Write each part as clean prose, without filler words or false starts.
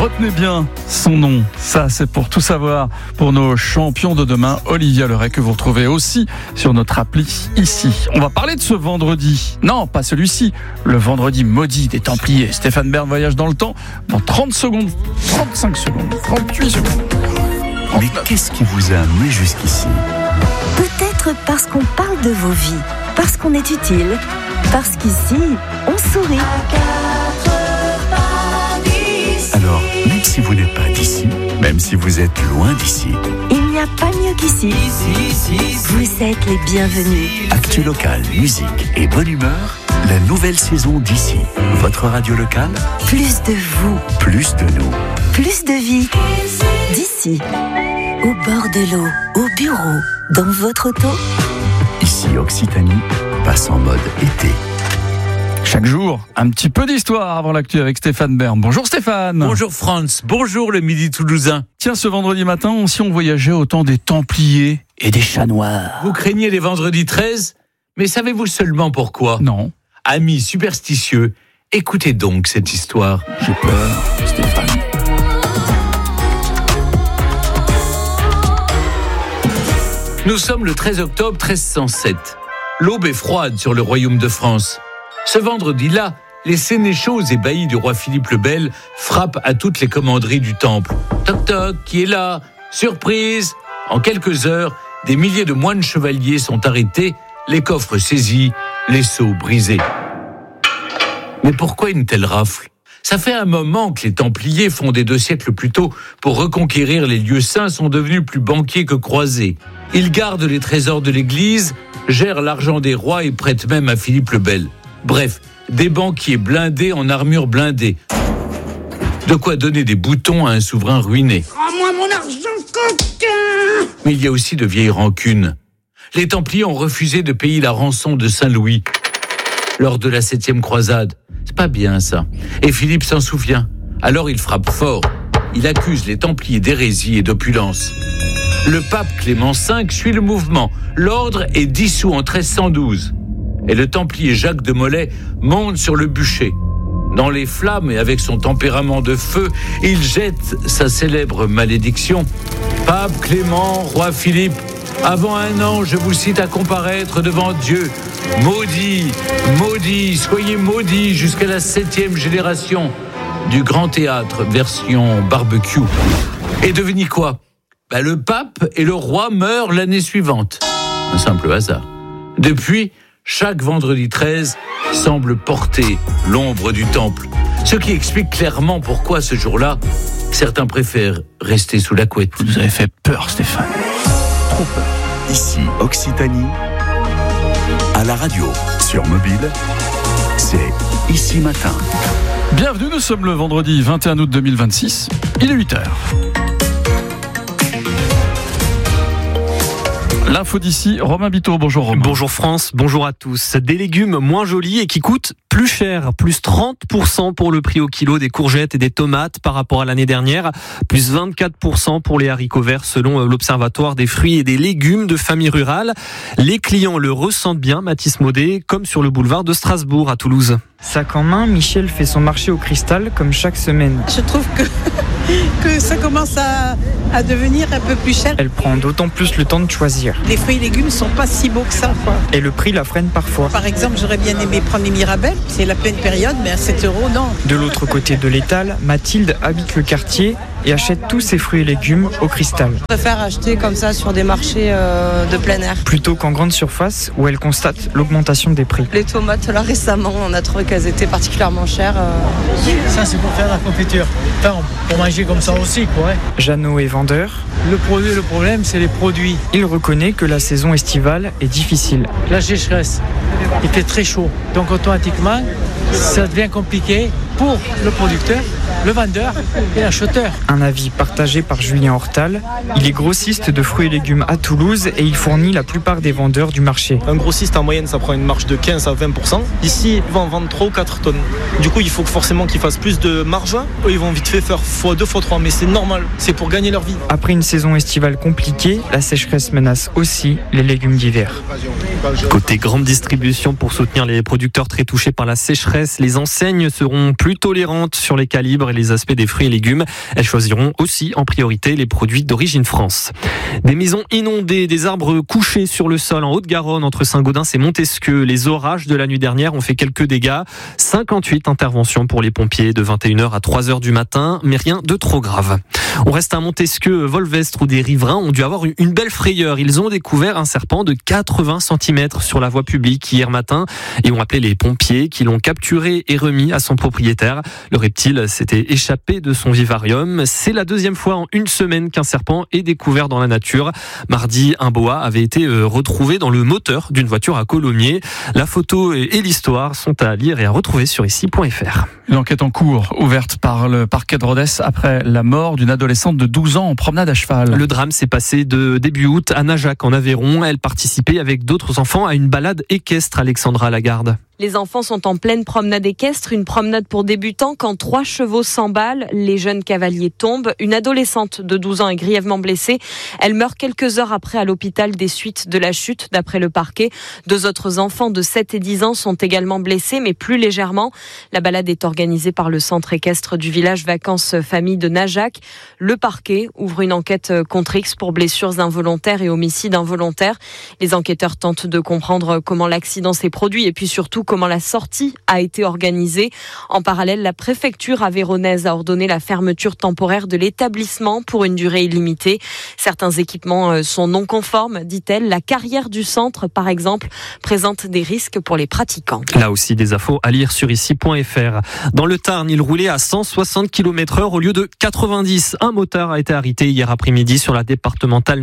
Retenez bien son nom, ça c'est pour tout savoir pour nos champions de demain. Olivia Leray que vous retrouvez aussi sur notre appli ici. On va parler de ce vendredi, non pas celui-ci, le vendredi maudit des Templiers. Stéphane Bern voyage dans le temps dans 30 secondes, 35 secondes, 38 secondes. 39. Mais qu'est-ce qui vous a amené jusqu'ici ? Peut-être parce qu'on parle de vos vies, parce qu'on est utile, parce qu'ici, on sourit. Alors, même si vous n'êtes pas d'ici, même si vous êtes loin d'ici, Il n'y a pas mieux qu'ici. Vous êtes les bienvenus. actu local, musique et bonne humeur, la nouvelle saison d'ici. Votre radio locale, Plus de vous, plus de nous. plus de vie. D'ici, au bord de l'eau, au bureau, dans votre auto. Ici Occitanie passe en mode été. Chaque jour, un petit peu d'histoire avant l'actu avec Stéphane Bern. Bonjour Stéphane. Bonjour France, bonjour le Midi Toulousain. Tiens, ce vendredi matin, si on voyageait au temps des Templiers et des chats noirs. Vous craignez les vendredis 13, mais savez-vous seulement pourquoi ? Non, Amis superstitieux, écoutez donc cette histoire. j'ai peur, Stéphane. Nous sommes le 13 octobre 1307. L'aube est froide sur le royaume de France. Ce vendredi-là, les sénéchaux et baillis du roi Philippe le Bel frappent à toutes les commanderies du temple. Toc toc, qui est là ? Surprise ! En quelques heures, des milliers de moines chevaliers sont arrêtés, les coffres saisis, les sceaux brisés. Mais pourquoi une telle rafle ? Ça fait un moment que les Templiers, fondés 2 siècles plus tôt pour reconquérir les lieux saints, sont devenus plus banquiers que croisés. Ils gardent les trésors de l'Église, gèrent l'argent des rois et prêtent même à Philippe le Bel. Bref, des banquiers blindés en armure blindée. De quoi donner des boutons à un souverain ruiné. Rends-moi mon argent, coquin! Mais il y a aussi de vieilles rancunes. Les Templiers ont refusé de payer la rançon de Saint-Louis lors de la 7e croisade. C'est pas bien ça. Et Philippe s'en souvient. Alors il frappe fort. Il accuse les Templiers d'hérésie et d'opulence. Le pape Clément V suit le mouvement. L'ordre est dissous en 1312. Et le Templier Jacques de Molay monte sur le bûcher. Dans les flammes et avec son tempérament de feu, il jette sa célèbre malédiction. Pape Clément, roi Philippe, avant 1 an, je vous cite à comparaître devant Dieu. Maudit, maudit, soyez maudits jusqu'à la 7e génération du Grand Théâtre, version barbecue. Et devinez quoi ? Le pape et le roi meurent l'année suivante. Un simple hasard. Depuis, chaque vendredi 13 semble porter l'ombre du temple. Ce qui explique clairement pourquoi ce jour-là, certains préfèrent rester sous la couette. Vous nous avez fait peur, Stéphane. Trop peur. Ici Occitanie, à la radio, sur mobile, c'est Ici Matin. Bienvenue, nous sommes le vendredi 21 août 2026. Il est 8h. L'info d'ici, Romain Biteau. Bonjour Romain. Bonjour France, bonjour à tous. Des légumes moins jolis et qui coûtent plus cher, plus 30% pour le prix au kilo des courgettes et des tomates par rapport à l'année dernière, plus 24% pour les haricots verts selon l'Observatoire des fruits et des légumes de famille rurale. Les clients le ressentent bien, Mathis Maudet, comme sur le boulevard de Strasbourg à Toulouse. Sac en main, Michel fait son marché au cristal comme chaque semaine. Je trouve que ça commence à devenir un peu plus cher. Elle prend d'autant plus le temps de choisir. Les fruits et légumes sont pas si beaux que ça, quoi. Et le prix la freine parfois. Par exemple, j'aurais bien aimé prendre les mirabelles. C'est la pleine période, mais à 7 €, non. De l'autre côté de l'étal, Mathilde habite le quartier et achète tous ses fruits et légumes au cristal. Je préfère acheter comme ça sur des marchés de plein air. Plutôt qu'en grande surface où elle constate l'augmentation des prix. Les tomates, là récemment, on a trouvé qu'elles étaient particulièrement chères. Ça, c'est pour faire la confiture. Enfin, pour manger comme ça aussi, quoi. Jeannot est vendeur. Le problème, c'est les produits. Il reconnaît que la saison estivale est difficile. La sécheresse, il fait très chaud. Donc, automatiquement, ça devient compliqué pour le producteur, le vendeur et l'acheteur. Un avis partagé par Julien Hortal. Il est grossiste de fruits et légumes à Toulouse et il fournit la plupart des vendeurs du marché. Un grossiste en moyenne, ça prend une marge de 15 à 20%. Ici, ils vont en vendre 3 ou 4 tonnes. Du coup, il faut forcément qu'ils fassent plus de marge. Eux, ils vont vite fait faire x2, x3, mais c'est normal. C'est pour gagner leur vie. Après une saison estivale compliquée, la sécheresse menace aussi les légumes d'hiver. Côté grande distribution, pour soutenir les producteurs très touchés par la sécheresse, les enseignes seront plus tolérantes sur les calibres et les aspects des fruits et légumes. Elles choisiront aussi en priorité les produits d'origine France. Des maisons inondées, des arbres couchés sur le sol en Haute-Garonne entre Saint-Gaudens et Montesquieu. Les orages de la nuit dernière ont fait quelques dégâts. 58 interventions pour les pompiers de 21h à 3h du matin, mais rien de trop grave. On reste à Montesquieu, Volvestre, où des riverains ont dû avoir une belle frayeur. Ils ont découvert un serpent de 80 cm sur la voie publique hier matin et ont appelé les pompiers qui l'ont capturé et remis à son propriétaire. Le reptile s'était échappé de son vivarium. C'est la deuxième fois en une semaine qu'un serpent est découvert dans la nature. Mardi, un boa avait été retrouvé dans le moteur d'une voiture à Colomiers. La photo et l'histoire sont à lire et à retrouver sur ici.fr. Une enquête en cours ouverte par le parquet de Rodez après la mort d'une adolescente de 12 ans en promenade à cheval. Le drame s'est passé de début août à Najac en Aveyron. Elle participait avec d'autres enfants à une balade équestre, Alexandra Lagarde. Les enfants sont en pleine promenade équestre, une promenade pour débutants quand 3 chevaux s'emballent. Les jeunes cavaliers tombent. Une adolescente de 12 ans est grièvement blessée. Elle meurt quelques heures après à l'hôpital des suites de la chute, d'après le parquet. 2 autres enfants de 7 et 10 ans sont également blessés, mais plus légèrement. La balade est organisée par le centre équestre du village Vacances Famille de Najac. Le parquet ouvre une enquête contre X pour blessures involontaires et homicide involontaire. Les enquêteurs tentent de comprendre comment l'accident s'est produit et puis surtout comment la sortie a été organisée. En parallèle, la préfecture aveyronnaise a ordonné la fermeture temporaire de l'établissement pour une durée illimitée. Certains équipements sont non conformes, dit-elle. La carrière du centre, par exemple, présente des risques pour les pratiquants. Là aussi, des infos à lire sur ici.fr. Dans le Tarn, il roulait à 160 km/h au lieu de 90. Un motard a été arrêté hier après-midi sur la départementale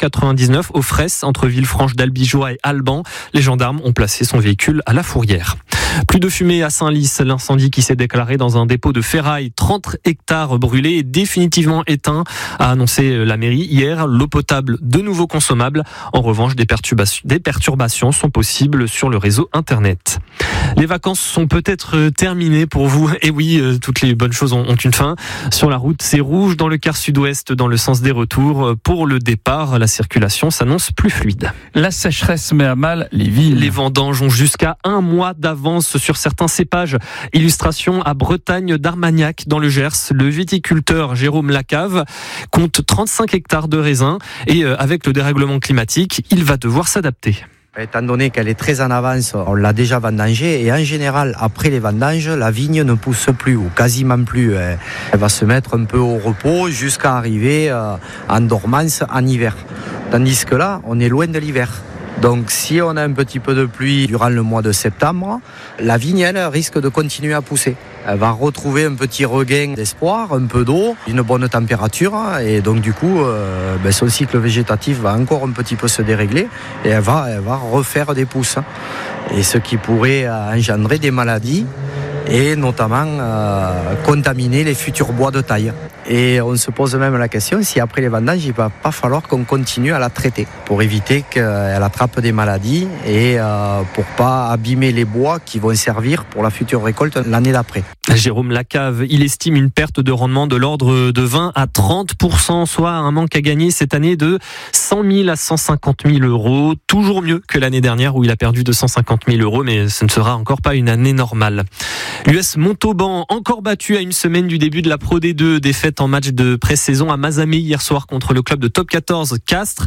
999 aux Fresses, entre Villefranche d'Albigeois et Alban. Les gendarmes ont placé son véhicule à la fourrière. Plus de fumée à Saint-Lys. L'incendie qui s'est déclaré dans un dépôt de ferraille, 30 hectares brûlés et définitivement éteint, a annoncé la mairie hier. L'eau potable de nouveau consommable. En revanche, des perturbations sont possibles sur le réseau Internet. Les vacances sont peut-être terminées pour vous. Et oui, toutes les bonnes choses ont une fin. Sur la route, c'est rouge dans le quart sud-ouest dans le sens des retours. Pour le départ, la circulation s'annonce plus fluide. La sécheresse met à mal les villes. Les vendanges ont jusqu'à un mois d'avance sur certains cépages. Illustration à Bretagne d'Armagnac dans le Gers. Le viticulteur Jérôme Lacave compte 35 hectares de raisins et avec le dérèglement climatique, il va devoir s'adapter. Étant donné qu'elle est très en avance, on l'a déjà vendangée et en général, après les vendanges, la vigne ne pousse plus ou quasiment plus. Elle va se mettre un peu au repos jusqu'à arriver en dormance en hiver. Tandis que là, on est loin de l'hiver. Donc si on a un petit peu de pluie durant le mois de septembre, la vigne, elle, risque de continuer à pousser. Elle va retrouver un petit regain d'espoir, un peu d'eau, une bonne température et donc du coup, son cycle végétatif va encore un petit peu se dérégler et elle va refaire des pousses. Et ce qui pourrait engendrer des maladies et notamment contaminer les futurs bois de taille. Et on se pose même la question si après les vendanges, il ne va pas falloir qu'on continue à la traiter pour éviter qu'elle attrape des maladies et pour ne pas abîmer les bois qui vont servir pour la future récolte l'année d'après. Jérôme Lacave, il estime une perte de rendement de l'ordre de 20 à 30%, soit un manque à gagner cette année de 100 000 à 150 000 euros. Toujours mieux que l'année dernière où il a perdu 250 000 euros, mais ce ne sera encore pas une année normale. L'US Montauban, encore battu à une semaine du début de la Pro D2, défaite en match de pré-saison à Mazamet hier soir contre le club de top 14 Castres.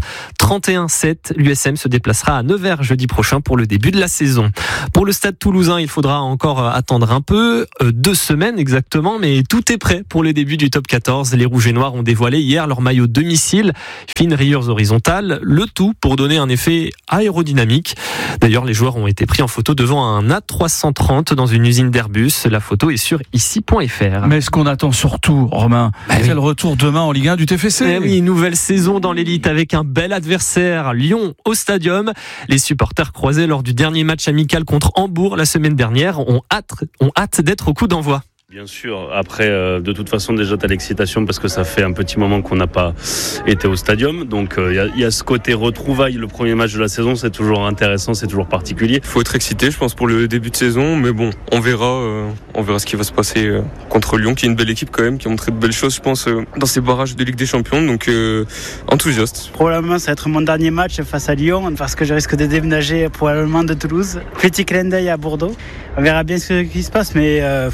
31-7, l'USM se déplacera à Nevers jeudi prochain pour le début de la saison. Pour le Stade Toulousain, il faudra encore attendre un peu, 2 semaines exactement, mais tout est prêt pour les débuts du top 14. Les Rouges et Noirs ont dévoilé hier leur maillot domicile, fines rayures horizontales, le tout pour donner un effet aérodynamique. D'ailleurs, les joueurs ont été pris en photo devant un A330 dans une usine d'Airbus. La photo est sur ici.fr. Mais ce qu'on attend surtout, Romain, c'est le retour demain en Ligue 1 du TFC. Oui, nouvelle saison dans l'élite avec un bel adversaire, Lyon au Stadium. Les supporters croisés lors du dernier match amical contre Hambourg la semaine dernière ont hâte d'être au coup d'envoi. Bien sûr, après de toute façon déjà t'as l'excitation parce que ça fait un petit moment qu'on n'a pas été au stadium, donc il y a ce côté retrouvaille. Le premier match de la saison, c'est toujours intéressant, c'est toujours particulier. Il faut être excité je pense pour le début de saison, mais bon, on verra ce qui va se passer contre Lyon, qui est une belle équipe quand même, qui a montré de belles choses je pense dans ces barrages de Ligue des Champions, donc enthousiaste. Probablement ça va être mon dernier match face à Lyon parce que je risque de déménager probablement de Toulouse. Petit clin d'œil à Bordeaux, on verra bien ce qui se passe, mais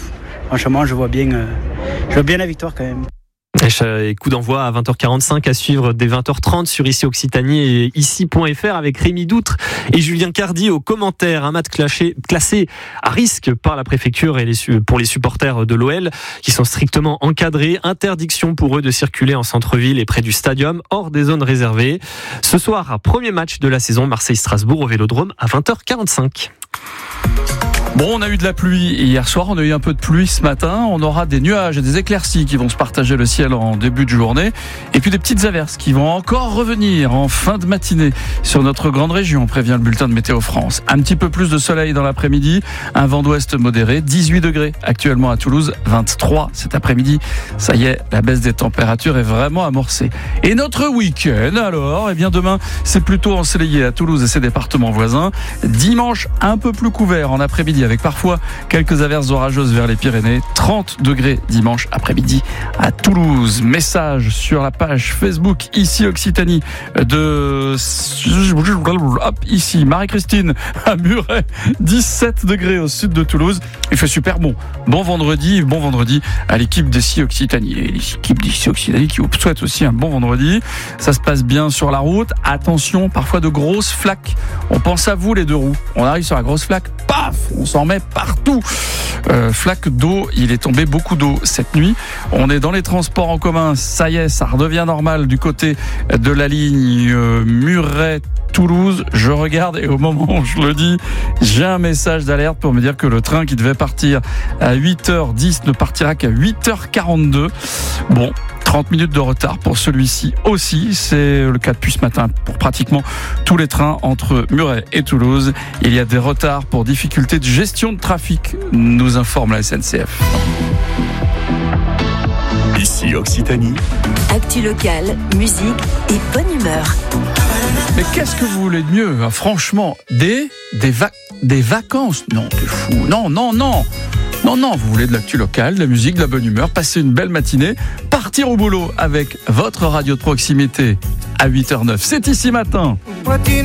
franchement, je vois bien la victoire quand même. Et coup d'envoi à 20h45 à suivre dès 20h30 sur Ici Occitanie et ici.fr avec Rémi Doutre et Julien Cardi aux commentaires. Un match classé à risque par la préfecture et pour les supporters de l'OL qui sont strictement encadrés. Interdiction pour eux de circuler en centre-ville et près du stadium, hors des zones réservées. Ce soir, premier match de la saison, Marseille-Strasbourg au Vélodrome à 20h45. Bon, on a eu de la pluie hier soir, on a eu un peu de pluie ce matin. On aura des nuages et des éclaircies qui vont se partager le ciel en début de journée. Et puis des petites averses qui vont encore revenir en fin de matinée sur notre grande région, prévient le bulletin de Météo France. Un petit peu plus de soleil dans l'après-midi, un vent d'ouest modéré, 18 degrés actuellement à Toulouse, 23 cet après-midi. Ça y est, la baisse des températures est vraiment amorcée. Et notre week-end alors, demain, c'est plutôt ensoleillé à Toulouse et ses départements voisins. Dimanche, un peu plus couvert en après-midi avec parfois quelques averses orageuses vers les Pyrénées. 30 degrés dimanche après-midi à Toulouse. Message sur la page Facebook Ici Occitanie de ici Marie-Christine à Muret, 17 degrés au sud de Toulouse. Il fait super bon. Bon vendredi à l'équipe d'Ici Occitanie. Et l'équipe d'Ici Occitanie qui vous souhaite aussi un bon vendredi. Ça se passe bien sur la route. Attention, parfois de grosses flaques. On pense à vous les deux roues. On arrive sur la grosse flaque, paf, on s'en met partout. Flaque d'eau, il est tombé beaucoup d'eau cette nuit. On est dans les transports en commun, ça y est, ça redevient normal du côté de la ligne Muret-Toulouse. Je regarde et au moment où je le dis, j'ai un message d'alerte pour me dire que le train qui devait partir à 8h10 ne partira qu'à 8h42. Bon, 30 minutes de retard pour celui-ci aussi. C'est le cas depuis ce matin pour pratiquement tous les trains entre Muret et Toulouse. Il y a des retards pour difficultés de gestion de trafic, nous informe la SNCF. Ici Occitanie. Actu locale, musique et bonne humeur. Mais qu'est-ce que vous voulez de mieux, hein? Franchement, des vacances? Non, t'es fou. Non, vous voulez de l'actu locale, de la musique, de la bonne humeur, passer une belle matinée, partir au boulot avec votre radio de proximité à 8h09. C'est Ici Matin.